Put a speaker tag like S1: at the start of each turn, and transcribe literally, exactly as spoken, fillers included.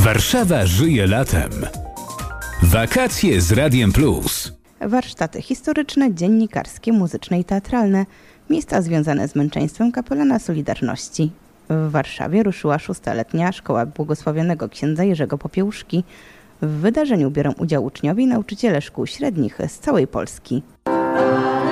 S1: Warszawa żyje latem. Wakacje z Radiem Plus.
S2: Warsztaty historyczne, dziennikarskie, muzyczne i teatralne. Miejsca związane z męczeństwem kapelana Solidarności. W Warszawie ruszyła szóstaletnia Szkoła Błogosławionego Księdza Jerzego Popiełuszki. W wydarzeniu biorą udział uczniowie i nauczyciele szkół średnich z całej Polski.